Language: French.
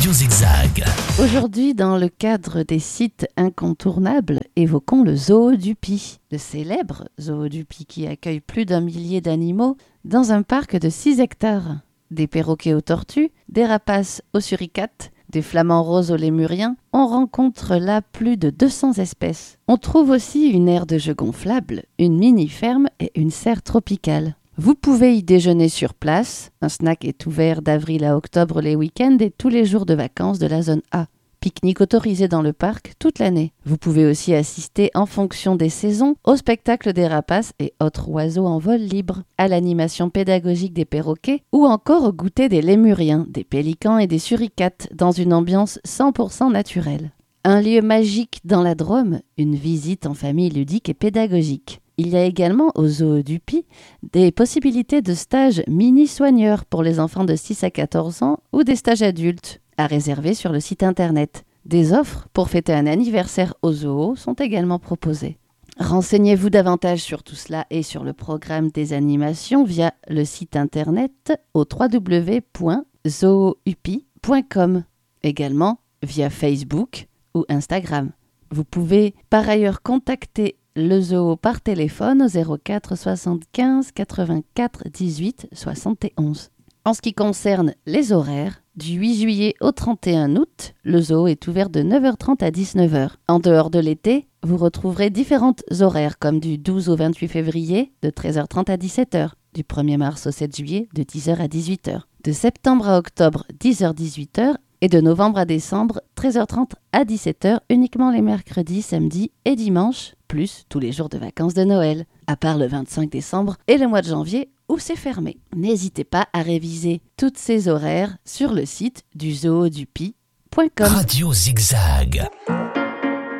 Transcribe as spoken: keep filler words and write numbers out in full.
Radio Zigzag. Aujourd'hui, dans le cadre des sites incontournables, évoquons le Zoo du Py, le célèbre Zoo du Py qui accueille plus d'un millier d'animaux dans un parc de six hectares. Des perroquets aux tortues, des rapaces aux suricates, des flamants roses aux lémuriens, on rencontre là plus de deux cents espèces. On trouve aussi une aire de jeux gonflable, une mini-ferme et une serre tropicale. Vous pouvez y déjeuner sur place. Un snack est ouvert d'avril à octobre les week-ends et tous les jours de vacances de la zone A. Pique-nique autorisé dans le parc toute l'année. Vous pouvez aussi assister en fonction des saisons au spectacle des rapaces et autres oiseaux en vol libre, à l'animation pédagogique des perroquets ou encore au goûter des lémuriens, des pélicans et des suricates dans une ambiance cent pour cent naturelle. Un lieu magique dans la Drôme, une visite en famille ludique et pédagogique. Il y a également au Zoo du Py des possibilités de stages mini-soigneurs pour les enfants de six à quatorze ans ou des stages adultes à réserver sur le site internet. Des offres pour fêter un anniversaire au zoo sont également proposées. Renseignez-vous davantage sur tout cela et sur le programme des animations via le site internet au w w w point zoo u p y point com, également via Facebook ou Instagram. Vous pouvez par ailleurs contacter le zoo par téléphone au zéro quatre soixante-quinze quatre-vingt-quatre dix-huit soixante et onze. En ce qui concerne les horaires, du huit juillet au trente et un août, le zoo est ouvert de neuf heures trente à dix-neuf heures. En dehors de l'été, vous retrouverez différentes horaires comme du douze au vingt-huit février de treize heures trente à dix-sept heures, du premier mars au sept juillet de dix heures à dix-huit heures, de septembre à octobre dix heures à dix-huit heures et de novembre à décembre treize heures trente à dix-sept heures uniquement les mercredis, samedis et dimanches, plus tous les jours de vacances de Noël, à part le vingt-cinq décembre et le mois de janvier où c'est fermé. N'hésitez pas à réviser toutes ces horaires sur le site du zoo du py point com. Radio Zigzag.